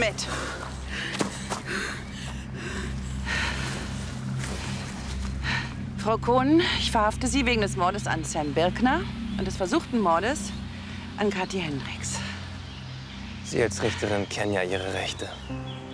Bett. Frau Kohn, ich verhafte Sie wegen des Mordes an Sam Birkner und des versuchten Mordes an Kathi Hendricks. Sie als Richterin kennen ja Ihre Rechte.